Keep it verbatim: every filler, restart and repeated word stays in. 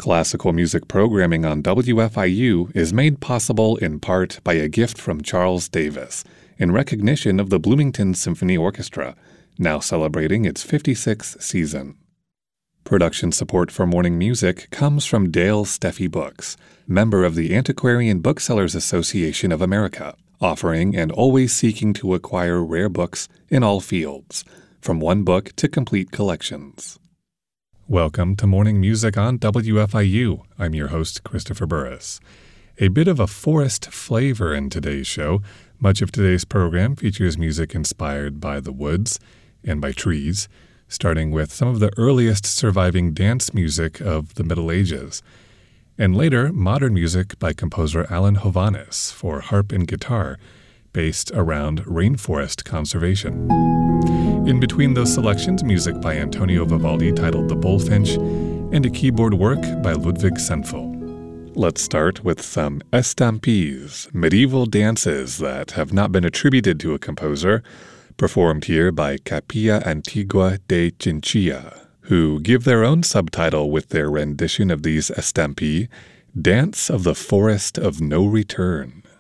Classical music programming on W F I U is made possible in part by a gift from Charles Davis in recognition of the Bloomington Symphony Orchestra, now celebrating its fifty-sixth season. Production support for Morning Music comes from Dale Steffi Books, member of the Antiquarian Booksellers Association of America, offering and always seeking to acquire rare books in all fields, from one book to complete collections. Welcome to Morning Music on W F I U. I'm your host, Christopher Burris. A bit of a forest flavor in today's show. Much of today's program features music inspired by the woods and by trees, starting with some of the earliest surviving dance music of the Middle Ages, and later modern music by composer Alan Hovhaness for harp and guitar, based around rainforest conservation. In between those selections, music by Antonio Vivaldi titled The Bullfinch, and a keyboard work by Ludwig Senfl. Let's start with some estampis, medieval dances that have not been attributed to a composer, performed here by Capilla Antigua de Chinchilla, who give their own subtitle with their rendition of these estampi, Dance of the Forest of No Return.